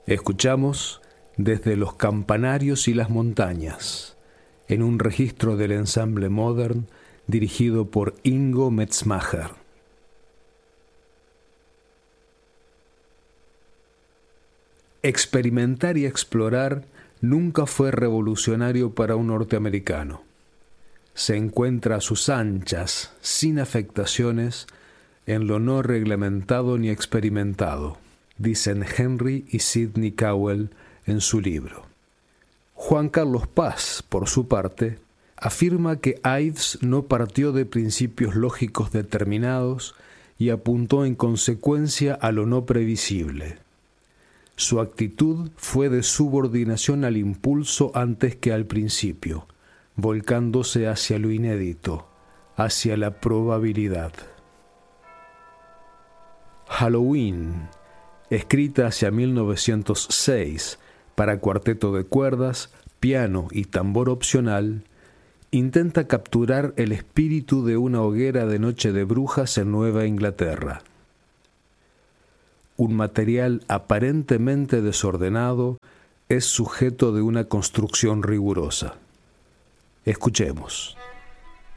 Escuchamos Desde los campanarios y las montañas, en un registro del ensamble Modern dirigido por Ingo Metzmacher. Experimentar y explorar nunca fue revolucionario para un norteamericano. Se encuentra a sus anchas, sin afectaciones, en lo no reglamentado ni experimentado, dicen Henry y Sidney Cowell en su libro. Juan Carlos Paz, por su parte, afirma que Ives no partió de principios lógicos determinados y apuntó en consecuencia a lo no previsible. Su actitud fue de subordinación al impulso antes que al principio, volcándose hacia lo inédito, hacia la probabilidad. Halloween, escrita hacia 1906 para cuarteto de cuerdas, piano y tambor opcional, intenta capturar el espíritu de una hoguera de noche de brujas en Nueva Inglaterra. Un material aparentemente desordenado es sujeto de una construcción rigurosa. Escuchemos.